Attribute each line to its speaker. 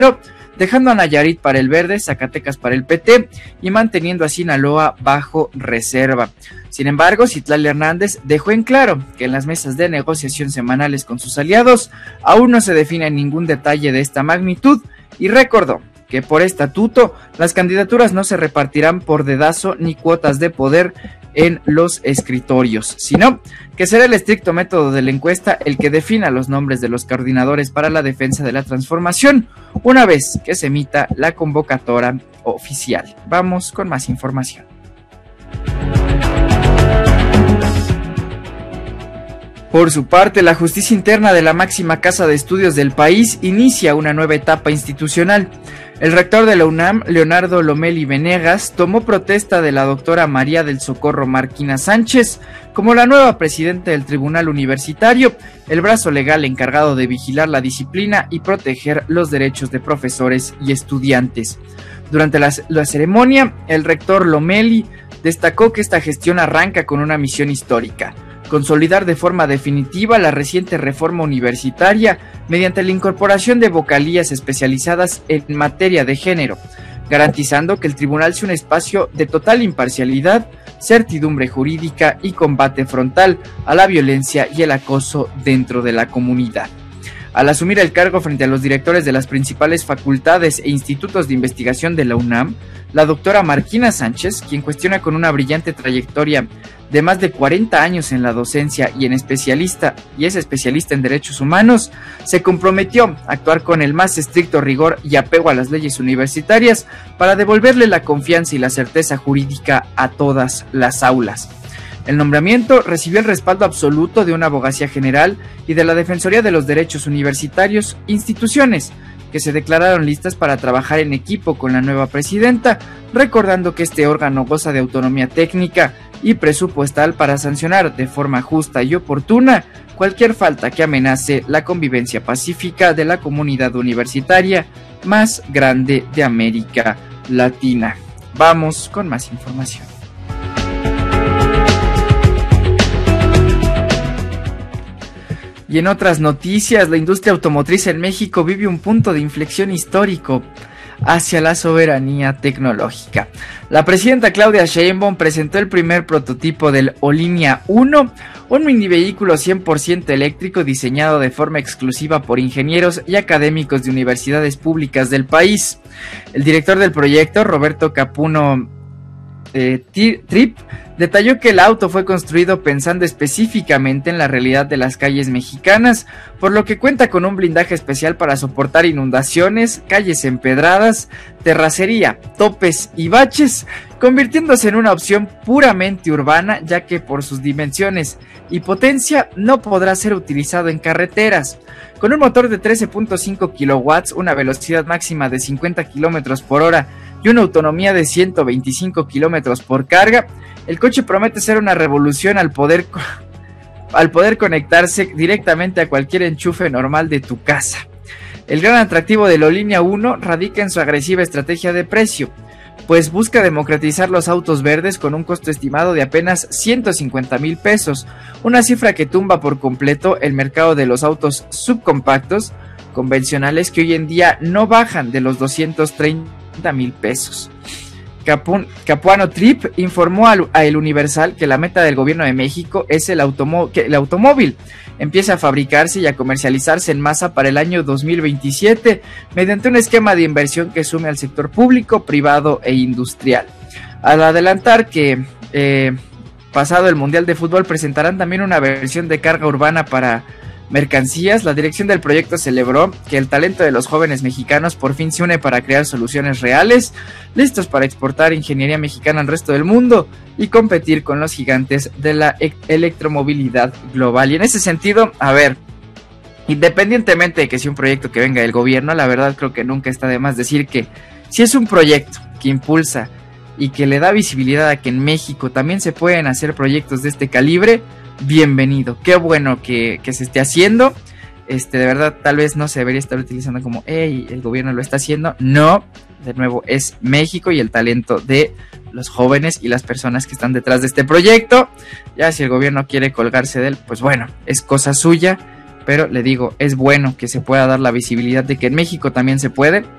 Speaker 1: dejando a Nayarit para el Verde, Zacatecas para el PT y manteniendo a Sinaloa bajo reserva. Sin embargo, Citlali Hernández dejó en claro que en las mesas de negociación semanales con sus aliados aún no se define ningún detalle de esta magnitud y recordó que por estatuto las candidaturas no se repartirán por dedazo ni cuotas de poder en los escritorios, sino que será el estricto método de la encuesta el que defina los nombres de los coordinadores para la defensa de la transformación una vez que se emita la convocatoria oficial. Vamos con más información. Por su parte, la justicia interna de la máxima casa de estudios del país inicia una nueva etapa institucional. El rector de la UNAM, Leonardo Lomelí Venegas, tomó protesta de la doctora María del Socorro Marquina Sánchez como la nueva presidenta del Tribunal Universitario, el brazo legal encargado de vigilar la disciplina y proteger los derechos de profesores y estudiantes. Durante la ceremonia, el rector Lomelí destacó que esta gestión arranca con una misión histórica: consolidar de forma definitiva la reciente reforma universitaria mediante la incorporación de vocalías especializadas en materia de género, garantizando que el tribunal sea un espacio de total imparcialidad, certidumbre jurídica y combate frontal a la violencia y el acoso dentro de la comunidad. Al asumir el cargo frente a los directores de las principales facultades e institutos de investigación de la UNAM, la doctora Marquina Sánchez, quien cuestiona con una brillante trayectoria de más de 40 años en la docencia y es especialista en derechos humanos, se comprometió a actuar con el más estricto rigor y apego a las leyes universitarias para devolverle la confianza y la certeza jurídica a todas las aulas. El nombramiento recibió el respaldo absoluto de una abogacía general y de la Defensoría de los Derechos Universitarios, instituciones que se declararon listas para trabajar en equipo con la nueva presidenta, recordando que este órgano goza de autonomía técnica y presupuestal para sancionar de forma justa y oportuna cualquier falta que amenace la convivencia pacífica de la comunidad universitaria más grande de América Latina. Vamos con más información. Y en otras noticias, la industria automotriz en México vive un punto de inflexión histórico hacia la soberanía tecnológica. La presidenta Claudia Sheinbaum presentó el primer prototipo del Olinea 1, un mini vehículo 100% eléctrico diseñado de forma exclusiva por ingenieros y académicos de universidades públicas del país. El director del proyecto, Roberto Capuano Trip, detalló que el auto fue construido pensando específicamente en la realidad de las calles mexicanas, por lo que cuenta con un blindaje especial para soportar inundaciones, calles empedradas, terracería, topes y baches, convirtiéndose en una opción puramente urbana, ya que por sus dimensiones y potencia no podrá ser utilizado en carreteras. Con un motor de 13.5 kilowatts, una velocidad máxima de 50 kilómetros por hora y una autonomía de 125 kilómetros por carga, el coche promete ser una revolución al poder conectarse directamente a cualquier enchufe normal de tu casa. El gran atractivo de la Olinea 1 radica en su agresiva estrategia de precio, pues busca democratizar los autos verdes con un costo estimado de apenas 150,000 pesos, una cifra que tumba por completo el mercado de los autos subcompactos convencionales que hoy en día no bajan de los 230,000 pesos. Capuano Trip informó a El Universal que la meta del gobierno de México es que el automóvil empiece a fabricarse y a comercializarse en masa para el año 2027 mediante un esquema de inversión que sume al sector público, privado e industrial. Al adelantar que pasado el Mundial de Fútbol presentarán también una versión de carga urbana para mercancías, la dirección del proyecto celebró que el talento de los jóvenes mexicanos por fin se une para crear soluciones reales, listos para exportar ingeniería mexicana al resto del mundo y competir con los gigantes de la electromovilidad global. Y en ese sentido, a ver, independientemente de que sea un proyecto que venga del gobierno, la verdad creo que nunca está de más decir que si es un proyecto que impulsa y que le da visibilidad a que en México también se pueden hacer proyectos de este calibre, bienvenido, qué bueno que se esté haciendo. De verdad, tal vez no se debería estar utilizando como, hey, el gobierno lo está haciendo. No, de nuevo, es México y el talento de los jóvenes y las personas que están detrás de este proyecto. Ya si el gobierno quiere colgarse de él, pues bueno, es cosa suya, pero le digo, es bueno que se pueda dar la visibilidad de que en México también se puede.